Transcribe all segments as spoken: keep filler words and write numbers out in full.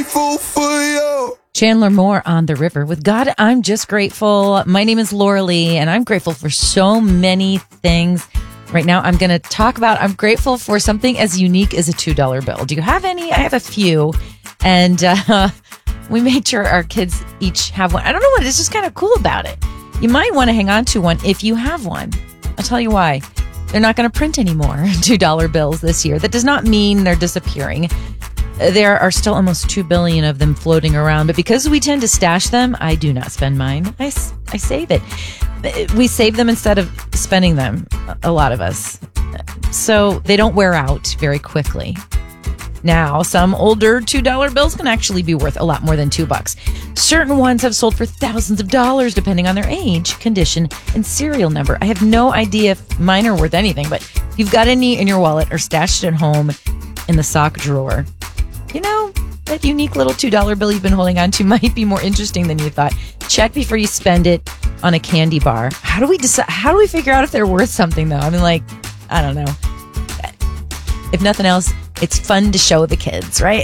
grateful for you. Chandler Moore on the river with God, I'm just grateful. My name is Laura Lee, and I'm grateful for so many things. Right now, I'm going to talk about, I'm grateful for something as unique as a two dollar bill. Do you have any? I have a few. And uh, we made sure our kids each have one. I don't know what, it's just kind of cool about it. You might want to hang on to one if you have one. I'll tell you why. They're not going to print any more two dollar bills this year. That does not mean they're disappearing. There are still almost two billion of them floating around, but because we tend to stash them, I do not spend mine. I, I save it. We save them instead of spending them, a lot of us. So they don't wear out very quickly. Now, some older two dollar bills can actually be worth a lot more than two bucks. Certain ones have sold for thousands of dollars depending on their age, condition, and serial number. I have no idea if mine are worth anything, but if you've got any in your wallet or stashed at home in the sock drawer, you know, that unique little two dollar bill you've been holding on to might be more interesting than you thought. Check before you spend it on a candy bar. How do we decide? How do we figure out if they're worth something, though? I mean, like, I don't know. If nothing else, it's fun to show the kids, right?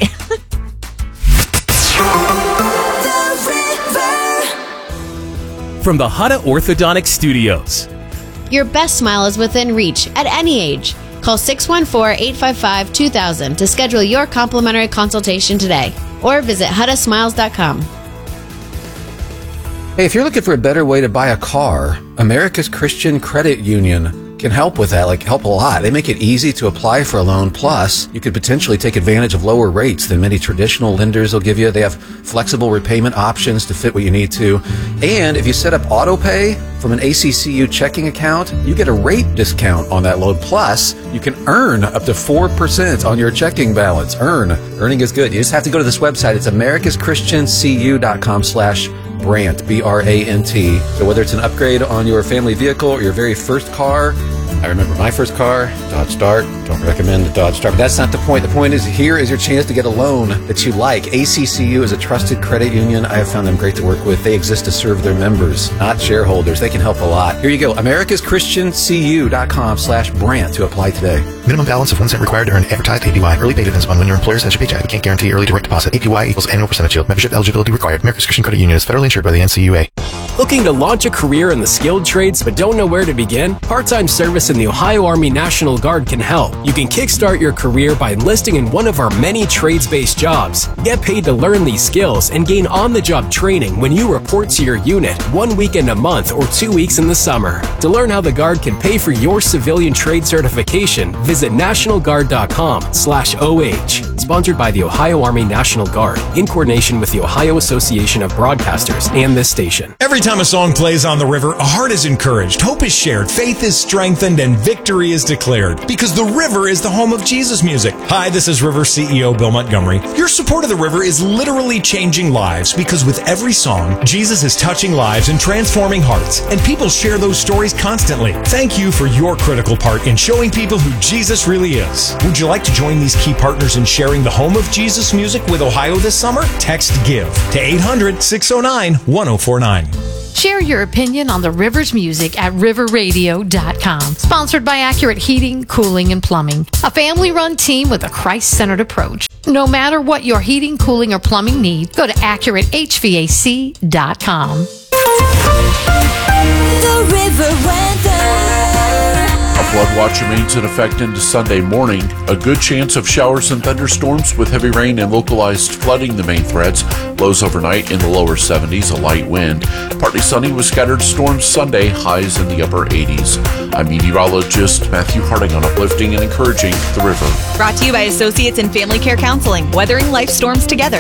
From the Hutta Orthodontic Studios. Your best smile is within reach at any age. Call six one four, eight five five, two thousand to schedule your complimentary consultation today or visit hutta smiles dot com. Hey, if you're looking for a better way to buy a car, America's Christian Credit Union can help with that, like help a lot. They make it easy to apply for a loan. Plus, you could potentially take advantage of lower rates than many traditional lenders will give you. They have flexible repayment options to fit what you need to. And if you set up auto pay from an A C C U checking account, you get a rate discount on that loan. Plus, you can earn up to four percent on your checking balance. Earn. Earning is good. You just have to go to this website. It's americas christian c u dot com slash Brant, B R A N T. So whether it's an upgrade on your family vehicle or your very first car, I remember my first car, Dodge Dart. Don't recommend the Dodge Dart. But that's not the point. The point is, here is your chance to get a loan that you like. A C C U is a trusted credit union. I have found them great to work with. They exist to serve their members, not shareholders. They can help a lot. Here you go. americas christian c u dot com slash Brant to apply today. Minimum balance of one cent required to earn advertised A P Y. Early pay depends on when your employer sends your paycheck. We can't guarantee early direct deposit. A P Y equals annual percentage yield. Membership eligibility required. America's Christian Credit Union is federally insured by the N C U A. Looking to launch a career in the skilled trades but don't know where to begin? Part-time service in the Ohio Army National Guard can help. You can kickstart your career by enlisting in one of our many trades-based jobs. Get paid to learn these skills and gain on-the-job training when you report to your unit one weekend a month or two weeks in the summer. To learn how the Guard can pay for your civilian trade certification, visit national guard dot com slash O H. Sponsored by the Ohio Army National Guard in coordination with the Ohio Association of Broadcasters and this station. Every time a song plays on the river, a heart is encouraged, hope is shared, faith is strengthened, and victory is declared. Because the river is the home of Jesus music. Hi, this is River C E O Bill Montgomery. Your support of the river is literally changing lives because with every song, Jesus is touching lives and transforming hearts. And people share those stories constantly. Thank you for your critical part in showing people who Jesus really is. Would you like to join these key partners in sharing the home of Jesus music with Ohio this summer? Text GIVE to eight hundred, six oh nine, one oh four nine. Share your opinion on the river's music at river radio dot com. Sponsored by Accurate Heating, Cooling, and Plumbing. A family-run team with a Christ-centered approach. No matter what your heating, cooling, or plumbing need, go to accurate h v a c dot com. The river weather. A flood watch remains in effect into Sunday morning. A good chance of showers and thunderstorms with heavy rain and localized flooding the main threads. Lows overnight in the lower seventies, a light wind. Partly sunny with scattered storms Sunday, highs in the upper eighties. I'm meteorologist Matthew Harding on Uplifting and Encouraging the River. Brought to you by Associates in Family Care Counseling, weathering life storms together.